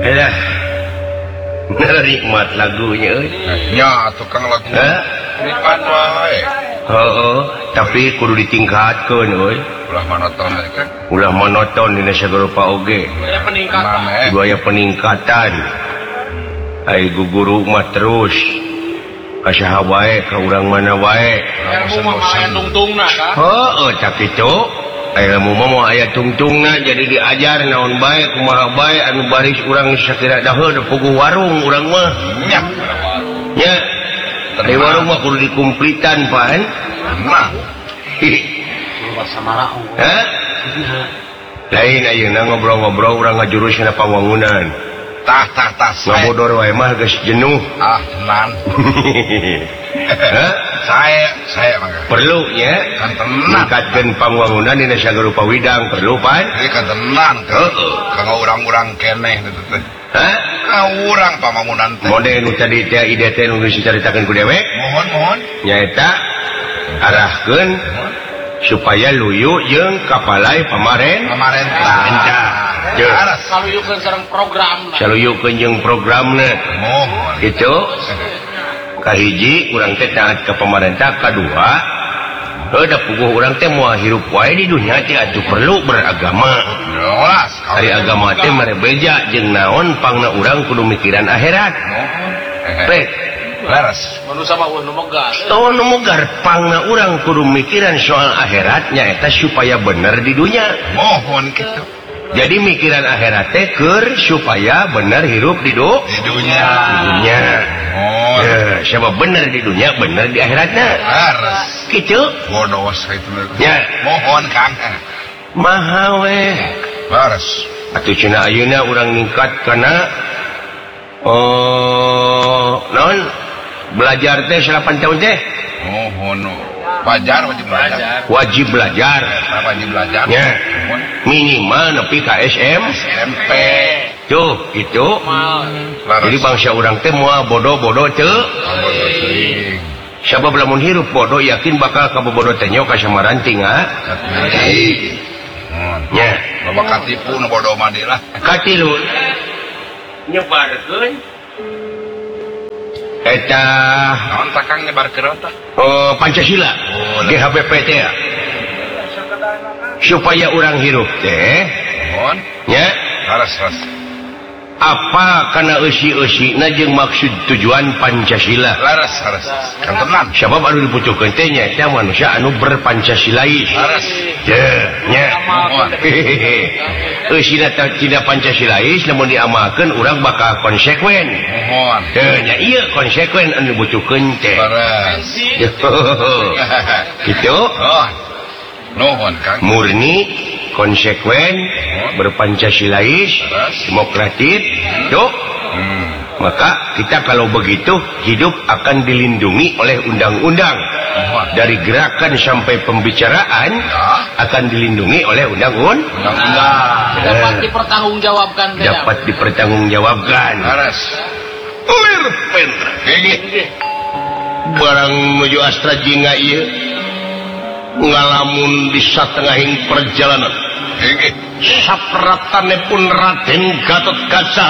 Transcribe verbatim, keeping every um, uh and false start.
Ya. Nikmat lagunya. Ya, tukang lagu. Nikmat wae. Heeh, tapi kudu ditingkatkeun euy. Ulah monoton kan. Ulah monoton dina sagrupa oge. Aya peningkatan. Kudu aya peningkatan. Ai guguru mah terus. Ka saha wae, ka urang mana wae. Ilmu mah aya tungtungna kan. Heeh, tak kitu. Ilmu mah moal aya tungtungna jadi diajar naon bae kumaha bae anu baris urang sakira daheul puguh warung urang mah. Nya. Nya. Di warung mah kudu dikumplitan pan. Nah. Samara. Hah? Lain ayeuna ngobrol-ngobrol urang ngajurus kana pawangunan. Tah tah tah. Ngabodor wae mah geus jenuh. Ah, tenan. Hah? Saya saya mangga. Perlu nya. Kan tenan. Ningkatkeun pawangunan dina sagrupa widang perlu pan. Ieu kan tenan. Heeh. Kanggo urang-urang keneh teh. Hah? Ka urang pamangunan teh. Mode nu tadi teh ide teh nu geus dicaritakeun ku dewek. Mohon mohon. Nyaeta arahkeun supaya luyu jeung kapalai pamaren pamarentah. Jeung saluyukeun sareng programna. saluyukeun jeung programna. Mohon. Kitu. Kahiji urang teh taat ka pamarentah, kadua heuda puguh urang teh moal hirup wae di dunya teh atuh perlu beragama. Jelas. Ari agama teh mere beja jeung naon pangna urang kudu mikiran akhirat. Pek. Laras. Manusia mah nu megar. Tahu nu megar pangna urang kudu mikiran soal akhiratnya eta supaya bener di dunia. Mohon kitu. Jadi mikiran akhirat teh keur supaya bener hirup di do Di dunia. di dunia. Oh. Ya, siapa bener di dunia bener di akhiratnya. Laras. Kitu. Bodoh itu. Ya. Mohon Kang. Maha we. Laras. Atuh cenah ayeuna urang ningkat kana oh naon belajar teh salapan tahun teh. Mohon. Wajar wajib belajar. Wajib belajar. Wajib belajar. Ya. Minimal nepi ka S M. S M P. Tuh, itu. Laras. Jadi bangsa urang teh moal bodoh-bodoh teu. Bodoh teuing. Sabab lamun hirup bodoh yakin bakal ka bodoh teh nya ka samaranting ha. Nya, Bapak katipu nu bodoh mah lah. katilu nyebarkeun eta Naon takang nyebarkeun tah? oh, Pancasila. G H B P teh. Supaya urang hirup teh Mohon. nya Laras laras. apa kana eusi-eusina jeung maksud tujuan Pancasila. Laras laras. Kan tenan. Sabab anu dibutuhkeun teh nya eta manusia anu berpancasilais. Laras. Teu nya. Mohon. Eusina tidak pancasilais namun diamalkeun urang bakal konsekuen. Mohon. Teu nya ieu konsekuen anu dibutuhkeun teh. Laras. Kitu. Oh. Nuhun Kang. Murni konsekuen berpancasilais demokratis tuh Hmm. maka kita kalau begitu hidup akan dilindungi oleh undang-undang dari gerakan sampai pembicaraan akan dilindungi oleh undang-undang Dapat dipertanggungjawabkan. dapat dipertanggungjawabkan. Laras. Ulir pendra barang menuju Astra Jingga ieu ngalamun di satengahing perjalanan Inggih. sapratane pun Raden Gatot Kaca